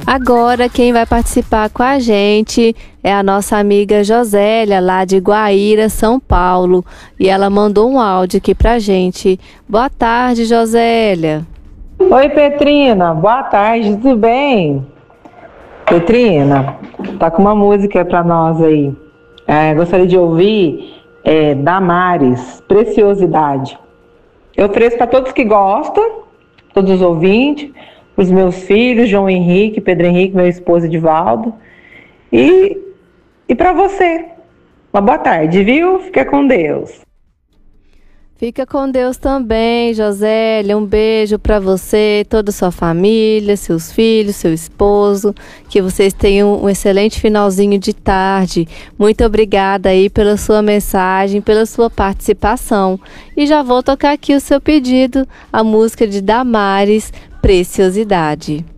Agora quem vai participar com a gente é a nossa amiga Josélia, lá de Guaíra, São Paulo. E ela mandou um áudio aqui pra gente. Boa tarde, Josélia. Oi, Petrina. Boa tarde, tudo bem? Petrina, tá com uma música pra nós aí. Gostaria de ouvir Damares, Preciosidade. Eu ofereço para todos que gostam, todos os ouvintes, os meus filhos, João Henrique, Pedro Henrique, meu esposo Edivaldo. E para você. Uma boa tarde, viu? Fica com Deus. Fica com Deus também, Josélia. Um beijo para você, toda a sua família, seus filhos, seu esposo. Que vocês tenham um excelente finalzinho de tarde. Muito obrigada aí pela sua mensagem, pela sua participação. E já vou tocar aqui o seu pedido, a música de Damares, Preciosidade.